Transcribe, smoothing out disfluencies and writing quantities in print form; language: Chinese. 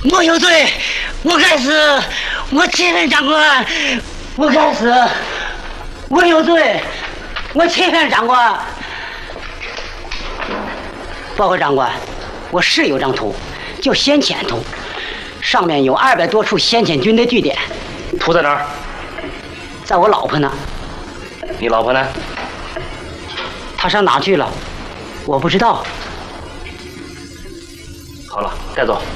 我有罪，我该死！我欺骗长官，我该死！我有罪，我欺骗长官。报告长官，我是有张图，叫先遣图，上面有200多处先遣军的据点。 图在哪儿？ 在我老婆那。 你老婆呢？ 她上哪去了？我不知道。 好了，带走。